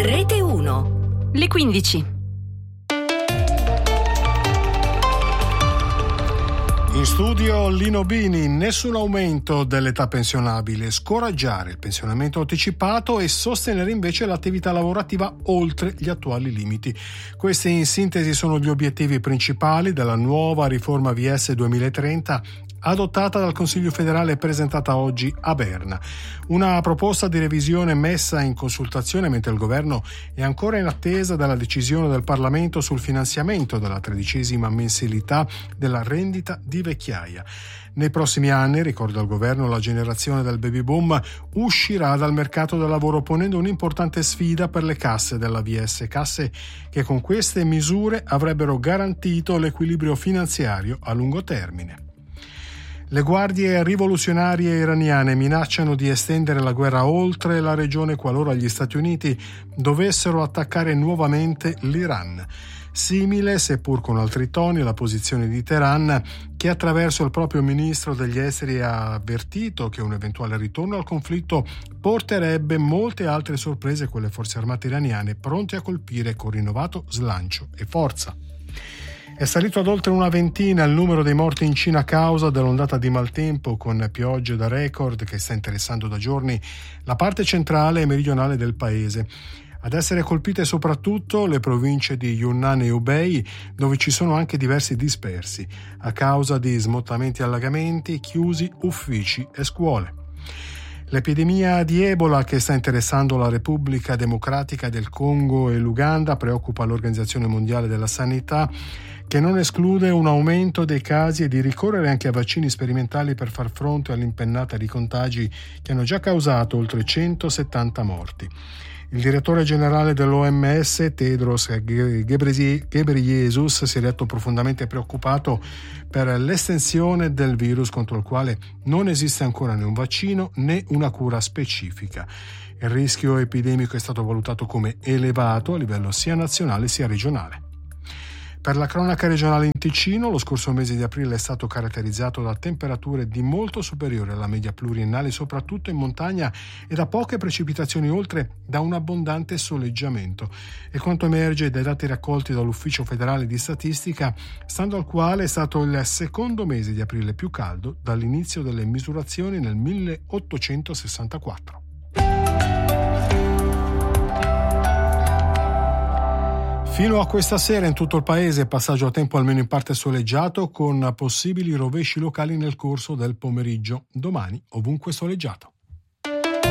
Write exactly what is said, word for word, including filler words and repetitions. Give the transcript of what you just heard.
Rete uno. Le quindici. In studio Lino Bini, nessun aumento dell'età pensionabile, scoraggiare il pensionamento anticipato e sostenere invece l'attività lavorativa oltre gli attuali limiti. Questi in sintesi sono gli obiettivi principali della nuova riforma V S duemilatrenta adottata dal Consiglio federale e presentata oggi a Berna. Una proposta di revisione messa in consultazione mentre il governo è ancora in attesa della decisione del Parlamento sul finanziamento della tredicesima mensilità della rendita di vecchiaia. Nei prossimi anni, ricorda il governo, la generazione del baby boom uscirà dal mercato del lavoro ponendo un'importante sfida per le casse della V S, casse che con queste misure avrebbero garantito l'equilibrio finanziario a lungo termine. Le guardie rivoluzionarie iraniane minacciano di estendere la guerra oltre la regione qualora gli Stati Uniti dovessero attaccare nuovamente l'Iran. Simile, seppur con altri toni, la posizione di Teheran, che attraverso il proprio ministro degli esteri ha avvertito che un eventuale ritorno al conflitto porterebbe molte altre sorprese con le forze armate iraniane pronte a colpire con rinnovato slancio e forza. È salito ad oltre una ventina il numero dei morti in Cina a causa dell'ondata di maltempo con piogge da record che sta interessando da giorni la parte centrale e meridionale del paese. Ad essere colpite soprattutto le province di Yunnan e Hubei, dove ci sono anche diversi dispersi, a causa di smottamenti e allagamenti, chiusi uffici e scuole. L'epidemia di Ebola che sta interessando la Repubblica Democratica del Congo e l'Uganda preoccupa l'Organizzazione Mondiale della Sanità, che non esclude un aumento dei casi e di ricorrere anche a vaccini sperimentali per far fronte all'impennata di contagi che hanno già causato oltre centosettanta morti. Il direttore generale dell'O M S, Tedros Ghebreyesus, si è detto profondamente preoccupato per l'estensione del virus contro il quale non esiste ancora né un vaccino né una cura specifica. Il rischio epidemico è stato valutato come elevato a livello sia nazionale sia regionale. Per la cronaca regionale in Ticino, lo scorso mese di aprile è stato caratterizzato da temperature di molto superiori alla media pluriennale, soprattutto in montagna, e da poche precipitazioni oltre da un abbondante soleggiamento. E quanto emerge dai dati raccolti dall'Ufficio federale di statistica, stando al quale è stato il secondo mese di aprile più caldo dall'inizio delle misurazioni nel milleottocentosessantaquattro. Fino a questa sera in tutto il paese passaggio a tempo almeno in parte soleggiato con possibili rovesci locali nel corso del pomeriggio. Domani ovunque soleggiato.